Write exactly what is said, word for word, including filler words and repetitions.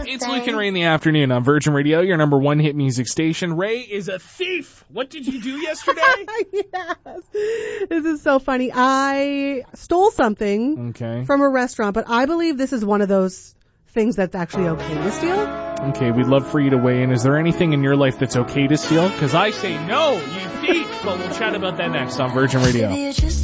It's Luke and Ray in the afternoon on Virgin Radio, your number one hit music station. Ray is a thief. What did you do yesterday? Yes. This is so funny. I stole something Okay. from a restaurant, but I believe this is one of those things that's actually okay to steal. Okay, we'd love for you to weigh in. Is there anything in your life that's okay to steal? Because I say no, you thief. But we'll chat about that next on Virgin Radio.